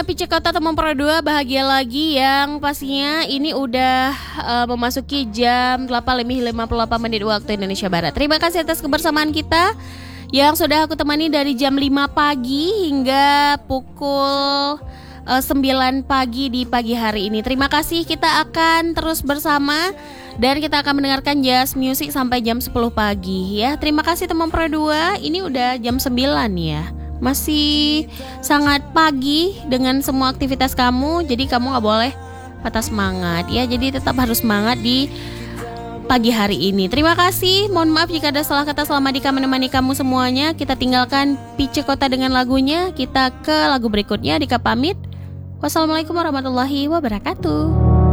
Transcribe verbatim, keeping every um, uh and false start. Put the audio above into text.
Pice Kota teman Pro dua bahagia lagi yang pastinya ini udah uh, memasuki jam delapan lebih lima puluh delapan menit waktu Indonesia Barat. Terima kasih atas kebersamaan kita yang sudah aku temani dari jam lima pagi hingga pukul uh, sembilan pagi di pagi hari ini. Terima kasih, kita akan terus bersama dan kita akan mendengarkan jazz music sampai jam sepuluh pagi ya. Terima kasih teman Pro dua. Ini udah jam sembilan ya. Masih sangat pagi dengan semua aktivitas kamu, jadi kamu gak boleh patah semangat ya. Jadi tetap harus semangat di pagi hari ini. Terima kasih, mohon maaf jika ada salah kata selama Dika menemani kamu semuanya. Kita tinggalkan Pice Kota dengan lagunya. Kita ke lagu berikutnya. Dika pamit. Wassalamualaikum warahmatullahi wabarakatuh.